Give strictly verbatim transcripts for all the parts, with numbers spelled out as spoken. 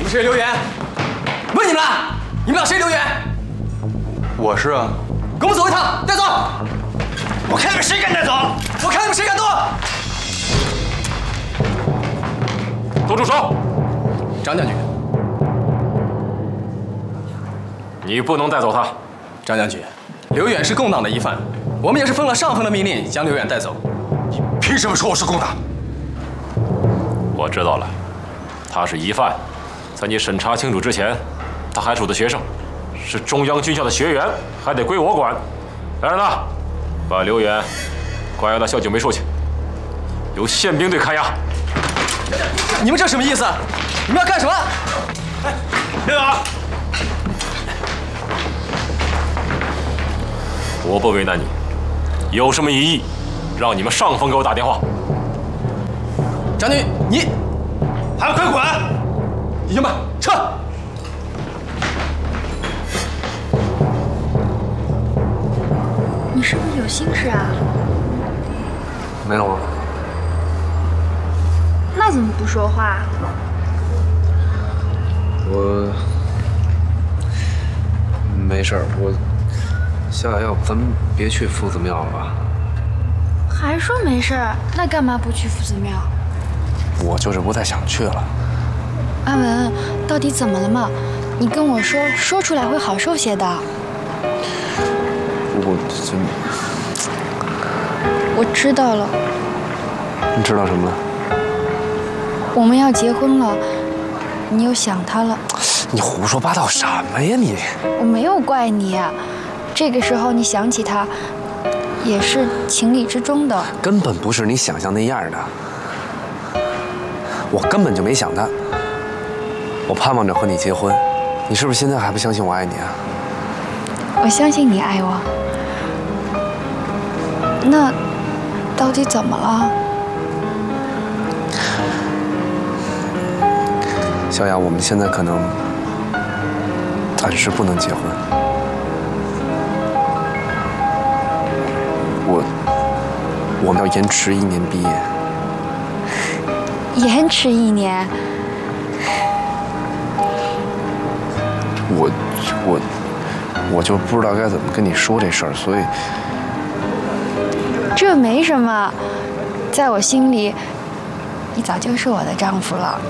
是谁留言？问你们了，你们俩谁留言？ 我是啊。 跟我们走一趟，带走。 我看你们谁敢带走！ 我看你们谁敢动！ 都住手！ 张将军， 你不能带走他。 张将军，刘远是共党的疑犯，我们也是奉了上峰的命令将刘远带走。 你凭什么说我是共党？ 我知道了，他是疑犯，在你审查清楚之前，他还是我的学生，是中央军校的学员，还得归我管。来人呐，把刘远关押到校警卫处去，由宪兵队看押。 你们这什么意思？你们要干什么？ 哎，刘远， 我不为难你，有什么异议，让你们上峰给我打电话。 将军，你还不快滚！ 弟兄们，撤！ 你是不是有心事啊？ 没有啊。 那怎么不说话？ 我没事儿，我夏雅，要不咱们别去夫子庙了吧？ 还说没事儿，那干嘛不去夫子庙？ 我就是不太想去了。 阿文，到底怎么了嘛？你跟我说，说出来会好受些的。 我真…… 我知道了。 你知道什么了？ 我们要结婚了，你又想他了。 你胡说八道什么呀你？ 我没有怪你啊，这个时候你想起他，也是情理之中的。 根本不是你想象那样的。我根本就没想他。我盼望着和你结婚，你是不是现在还不相信我爱你啊？ 我相信你爱我。那到底怎么了？ 小雅，我们现在可能暂时不能结婚。我我们要延迟一年毕业。 延迟一年？ 我我我就不知道该怎么跟你说这事儿，所以这没什么，在我心里，你早就是我的丈夫了。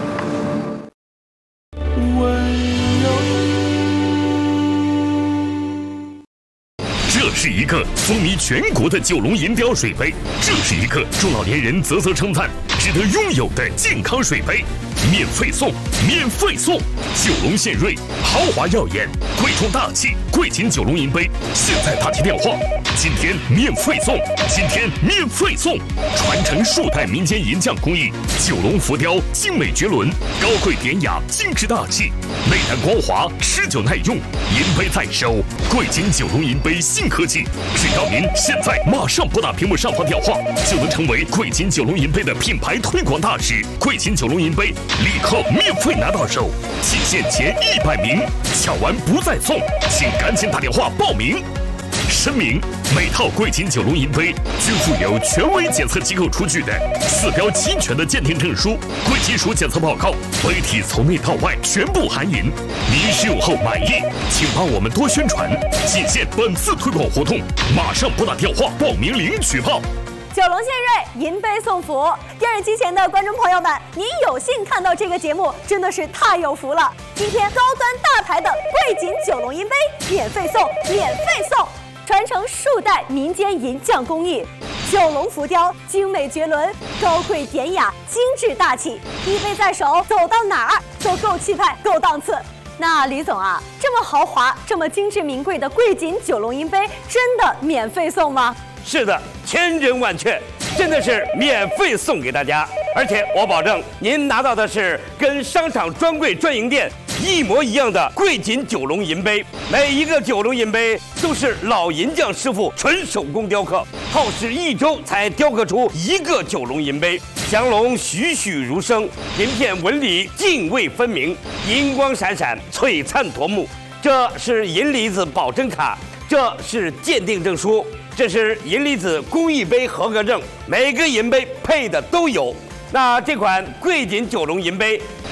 这是一个风靡全国的九龙银标水杯，这是一个中老年人啧啧称赞、值得拥有的健康水杯，免费送，免费送！九龙献瑞，豪华耀眼，贵重大气，贵金九龙银杯，现在打听电话，今天免费送，今天免费送！传承数代民间银匠工艺，九龙浮雕精美绝伦，高贵典雅，精致大气，内弹光滑，持久耐用，银杯在手，贵金九龙银杯新科技，只要您现在马上拨打屏幕上方电话，就能成为贵金九龙银杯的品牌推广大使。贵金九龙银杯立刻免费拿到手，仅限前一百名，抢完不再送，请赶紧打电话报名。声明：每套贵金九龙银杯均附有权威检测机构出具的四标齐全的鉴定证书、贵金属检测报告，杯体从内到外全部含银。您使用后满意，请帮我们多宣传。仅限本次推广活动，马上拨打电话报名领取炮。 九龙献瑞，银杯送福。电视机前的观众朋友们，您有幸看到这个节目，真的是太有福了。今天高端大牌的贵金九龙银杯免费送，免费送！传承数代民间银匠工艺，九龙浮雕精美绝伦，高贵典雅，精致大气，一杯在手，走到哪儿都够气派，够档次。那李总啊，这么豪华、这么精致名贵的贵金九龙银杯，真的免费送吗？ 是的，千真万确，真的是免费送给大家，而且我保证您拿到的是跟商场专柜专营店一模一样的贵金九龙银杯，每一个九龙银杯都是老银匠师傅纯手工雕刻，耗时一周才雕刻出一个九龙银杯，降龙栩栩如生，银片纹理泾渭分明，银光闪闪，璀璨夺目。这是银离子保真卡，这是鉴定证书，这是银离子工艺杯合格证，每个银杯配的都有。那这款贵金九龙银杯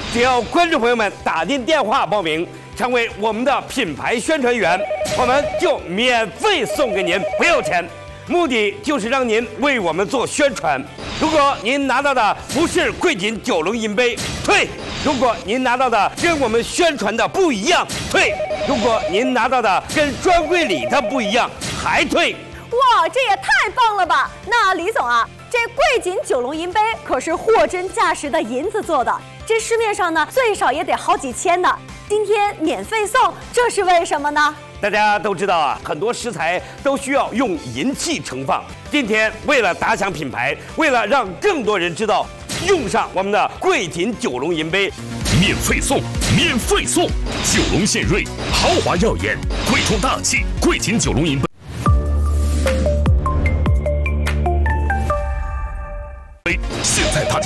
只要观众朋友们打进电话报名，成为我们的品牌宣传员，我们就免费送给您，不要钱。目的就是让您为我们做宣传。如果您拿到的不是桂锦九龙银杯，退；如果您拿到的跟我们宣传的不一样，退；如果您拿到的跟专柜里的不一样，还退。 哇，这也太棒了吧！那李总啊，这桂锦九龙银杯可是货真价实的银子做的，这市面上呢最少也得好几千呢。今天免费送，这是为什么呢？ 大家都知道啊，很多食材都需要用银器盛放。今天为了打响品牌，为了让更多人知道，用上我们的桂锦九龙银杯， 免费送，免费送！九龙献瑞，豪华耀眼，贵重大气，桂锦九龙银杯。